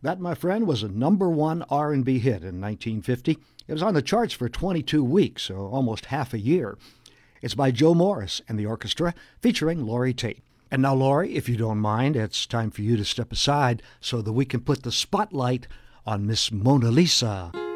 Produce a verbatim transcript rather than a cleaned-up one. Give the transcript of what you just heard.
That, my friend, was a number one R and B hit in nineteen fifty. It was on the charts for twenty-two weeks, so almost half a year. It's by Joe Morris and the orchestra, featuring Lori Tate. And now, Lori, if you don't mind, it's time for you to step aside so that we can put the spotlight on Miss Mona Lisa.